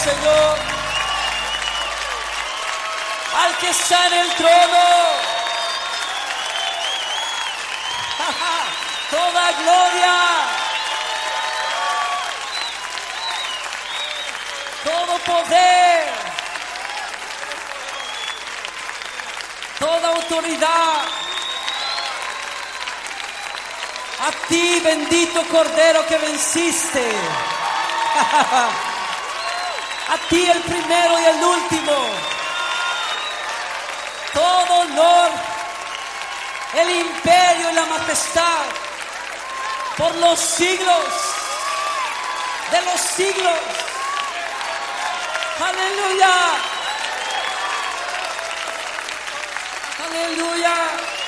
Señor. Al que está en el trono. Toda gloria. Todo poder. Toda autoridad. A ti, bendito Cordero que venciste. A ti el primero y el último. Todo honor, el imperio y la majestad por los siglos de los siglos. Aleluya. Aleluya.